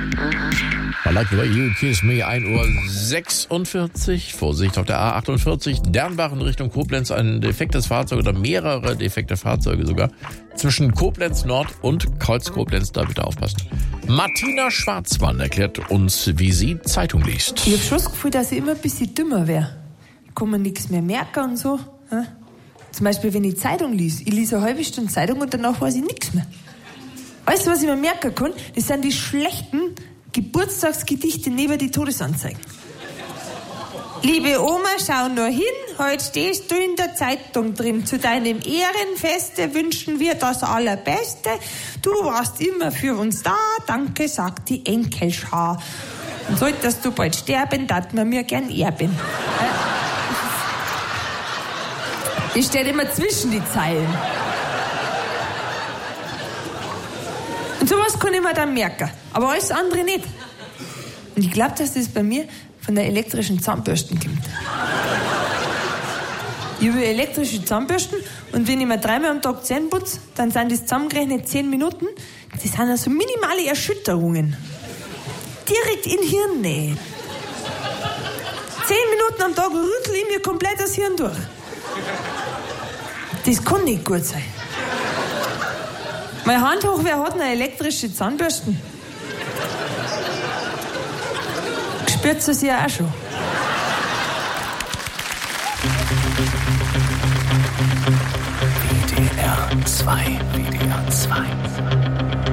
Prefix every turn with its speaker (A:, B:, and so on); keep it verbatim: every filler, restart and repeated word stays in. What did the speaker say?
A: I like the way you kiss me, ein Uhr sechsundvierzig. Vorsicht auf der A achtundvierzig, Dernbach in Richtung Koblenz. Ein defektes Fahrzeug oder mehrere defekte Fahrzeuge sogar. Zwischen Koblenz Nord und Kreuz-Koblenz, da bitte aufpassen. Martina Schwarzmann erklärt uns, wie sie Zeitung liest.
B: Ich hab schon das Gefühl, dass ich immer ein bisschen dümmer wäre. Ich kann mir nichts mehr merken und so. Ja? Zum Beispiel, wenn ich Zeitung lese. Ich lese eine halbe Stunde Zeitung und danach weiß ich nichts mehr. Weißt du, was ich mir merken kann? Das sind die schlechten Geburtstagsgedichte neben die Todesanzeigen. Liebe Oma, schau nur hin, heute stehst du in der Zeitung drin. Zu deinem Ehrenfeste wünschen wir das Allerbeste. Du warst immer für uns da, danke, sagt die Enkelschar. Und solltest du bald sterben, dat man mir gern erben. Ich stehe immer zwischen die Zeilen. Und sowas kann ich mir dann merken, aber alles andere nicht. Und ich glaube, dass das bei mir von der elektrischen Zahnbürsten kommt. Ich habe elektrische Zahnbürsten und wenn ich mir dreimal am Tag Zähne putze, dann sind das zusammengerechnet zehn Minuten. Das sind also minimale Erschütterungen. Direkt in Hirnnähe. Zehn Minuten am Tag rüttel ich mir komplett das Hirn durch. Das kann nicht gut sein. Meine Hand hoch, wer hat eine elektrische Zahnbürsten? Spürt es ja auch schon.
C: W D R zwei, W D R zwei.